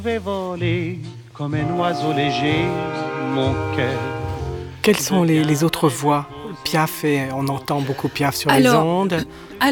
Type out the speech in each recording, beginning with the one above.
Je vais voler comme un oiseau léger, mon cœur. Quelles sont les autres voix? Piaf, et on entend beaucoup Piaf sur les ondes.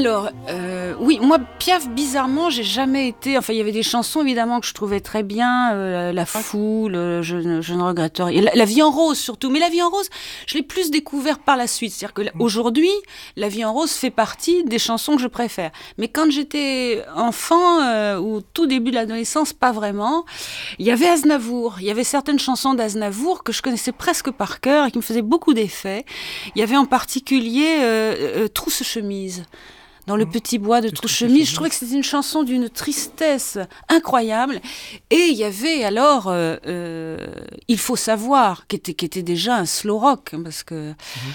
Oui, moi, Piaf, bizarrement, j'ai jamais été... Enfin, il y avait des chansons, évidemment, que je trouvais très bien. La foule, je ne regrette rien. La vie en rose, surtout. Mais la vie en rose, je l'ai plus découvert par la suite. C'est-à-dire que aujourd'hui, la vie en rose fait partie des chansons que je préfère. Mais quand j'étais enfant, ou tout début de l'adolescence, pas vraiment. Il y avait Aznavour. Il y avait certaines chansons d'Aznavour que je connaissais presque par cœur et qui me faisaient beaucoup d'effet. Il y avait en particulier Trousse-chemise. Dans le petit bois de Trousse-chemise, je trouvais que c'était une chanson d'une tristesse incroyable. Et il y avait alors Il faut savoir, qui était déjà un slow rock, parce que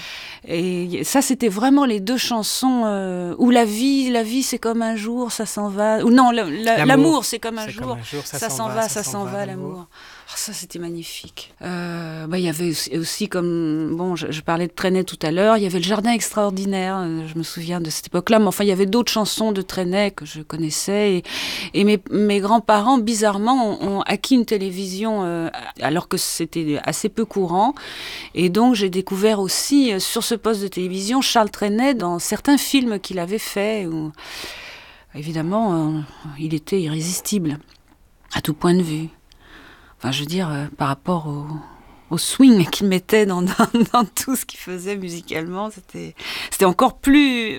et ça c'était vraiment les deux chansons où la vie c'est comme un jour, ça s'en va. Ou non, l'amour c'est comme un jour, ça s'en va, ça s'en va l'amour. Oh, ça c'était magnifique. Il y avait aussi comme je parlais de Trenet tout à l'heure, il y avait le Jardin extraordinaire. Je me souviens de cette époque-là, mais enfin il y avait d'autres chansons de Trenet que je connaissais et mes grands-parents bizarrement ont acquis une télévision alors que c'était assez peu courant et donc j'ai découvert aussi sur ce poste de télévision Charles Trenet dans certains films qu'il avait fait où évidemment il était irrésistible à tout point de vue. Enfin, je veux dire, par rapport au swing qu'il mettait dans tout ce qu'il faisait musicalement, c'était encore plus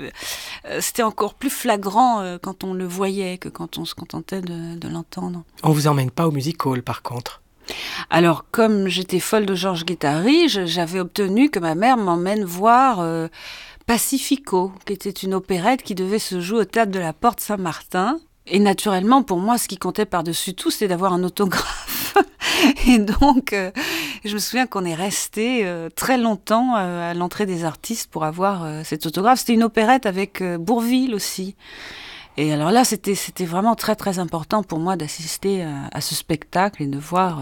flagrant quand on le voyait que quand on se contentait de l'entendre. On vous emmène pas au music-hall, par contre? Alors, comme j'étais folle de Georges Guettari, j'avais obtenu que ma mère m'emmène voir Pacifico, qui était une opérette qui devait se jouer au théâtre de la Porte Saint-Martin. Et naturellement, pour moi, ce qui comptait par-dessus tout, c'était d'avoir un autographe. Et donc, je me souviens qu'on est resté très longtemps à l'entrée des artistes pour avoir cet autographe. C'était une opérette avec Bourvil aussi. Et alors là, c'était vraiment très, très important pour moi d'assister à ce spectacle et de voir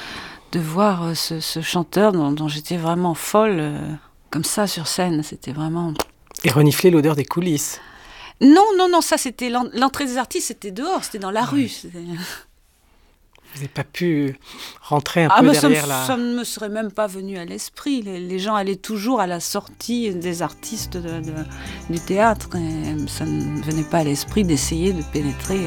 ce chanteur dont j'étais vraiment folle, comme ça, sur scène. C'était vraiment... Et renifler l'odeur des coulisses. Non, ça c'était l'entrée des artistes, c'était dehors, c'était dans la rue. Vous n'avez pas pu rentrer un peu derrière ça ne me serait même pas venu à l'esprit. Les gens allaient toujours à la sortie des artistes du théâtre. Et ça ne venait pas à l'esprit d'essayer de pénétrer